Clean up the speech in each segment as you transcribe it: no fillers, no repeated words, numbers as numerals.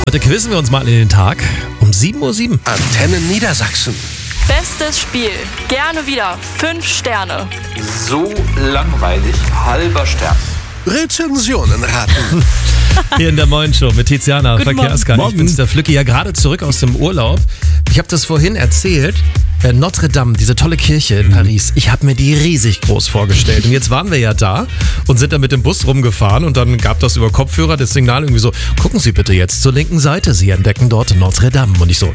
Heute quizzen wir uns mal in den Tag um 7:07 Uhr. Antenne Niedersachsen. Bestes Spiel. Gerne wieder. 5 Sterne. So langweilig. Halber Stern. Rezensionen raten. Hier in der Moin Show mit Tiziana, Verkehrsguide. Ich bin's, der Flücki, ja gerade zurück aus dem Urlaub. Ich habe das vorhin erzählt. Notre Dame, diese tolle Kirche in Paris. Ich habe mir die riesig groß vorgestellt. Und jetzt waren wir ja da und sind da mit dem Bus rumgefahren und dann gab das über Kopfhörer das Signal irgendwie so, gucken Sie bitte jetzt zur linken Seite, Sie entdecken dort Notre Dame. Und ich so,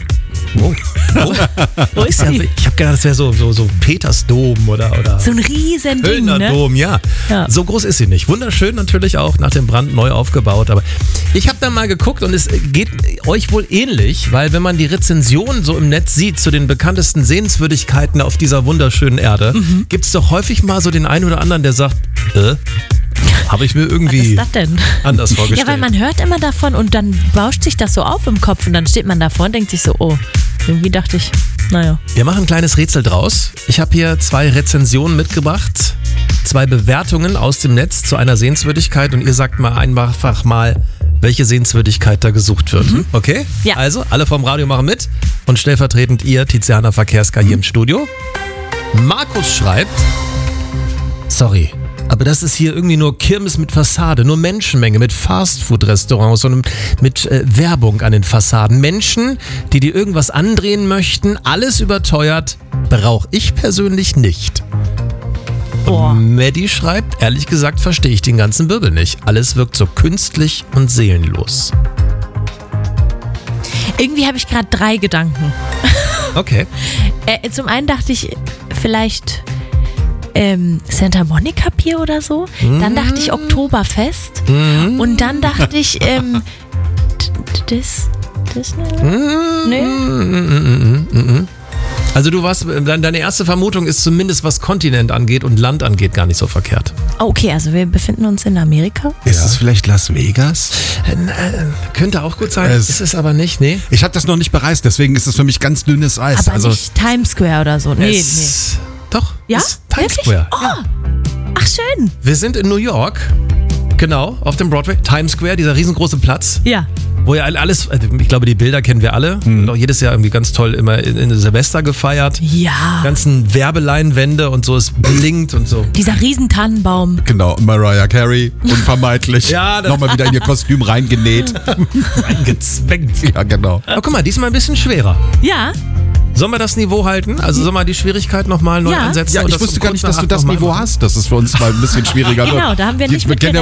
wo ist sie? Ich habe gedacht, das wäre so Petersdom oder so ein riesen Ding, Kölner Dom, ja. So groß ist sie nicht. Wunderschön natürlich auch, nach dem Brand neu aufgebaut. Aber ich habe da mal geguckt und es geht euch wohl ähnlich, weil wenn man die Rezensionen so im Netz sieht zu den bekanntesten Sehenswürdigkeiten auf dieser wunderschönen Erde, gibt es doch häufig mal so den einen oder anderen, der sagt, habe ich mir irgendwie was ist das denn? anders vorgestellt. Ja, weil man hört immer davon und dann bauscht sich das so auf im Kopf und dann steht man davor und denkt sich so, oh, irgendwie dachte ich, naja. Wir machen ein kleines Rätsel draus. Ich habe hier 2 Rezensionen mitgebracht, 2 Bewertungen aus dem Netz zu einer Sehenswürdigkeit und ihr sagt mal einfach mal, welche Sehenswürdigkeit da gesucht wird. Okay? Ja. Also, alle vom Radio machen mit und stellvertretend ihr, Tiziana Verkehrsguide hier im Studio. Markus schreibt, sorry, aber das ist hier irgendwie nur Kirmes mit Fassade, nur Menschenmenge mit Fastfood-Restaurants und mit Werbung an den Fassaden. Menschen, die dir irgendwas andrehen möchten, alles überteuert, brauche ich persönlich nicht. Und Maddie schreibt, ehrlich gesagt verstehe ich den ganzen Wirbel nicht. Alles wirkt so künstlich und seelenlos. Irgendwie habe ich gerade 3 Gedanken. Okay. Zum einen dachte ich vielleicht Santa Monica Pier oder so. Dann dachte ich Oktoberfest. Und dann dachte ich Disney? Nee. Also du warst, deine erste Vermutung ist zumindest, was Kontinent angeht und Land angeht, gar nicht so verkehrt. Oh, okay, also wir befinden uns in Amerika. Ist es vielleicht Las Vegas? Könnte auch gut sein, ist es aber nicht, nee. Ich habe das noch nicht bereist, deswegen ist es für mich ganz dünnes Eis. Aber nicht Times Square oder so. Nee. Doch, Ja? ist Times Wirklich? Square. Oh. Ja. Ach, schön. Wir sind in New York, genau, auf dem Broadway. Times Square, dieser riesengroße Platz. Ja. Wo ja alles, ich glaube, die Bilder kennen wir alle. Und auch jedes Jahr irgendwie ganz toll immer in Silvester gefeiert. Ja. Ganzen Werbeleinwände und so, es blinkt und so. Dieser riesen Tannenbaum. Genau, Mariah Carey, unvermeidlich. Ja, das- nochmal wieder in ihr Kostüm reingenäht. Eingezwängt. Ja, genau. Aber guck mal, diesmal ein bisschen schwerer. Ja. Sollen wir das Niveau halten? Also sollen wir die Schwierigkeit nochmal neu Ja. ansetzen? Ja, und ich das wusste um gar nicht, kurz dass du nach das 8 noch mal Niveau machen? hast. Das ist für uns mal ein bisschen schwieriger. Genau, da haben wir nicht Wir mit kennen ja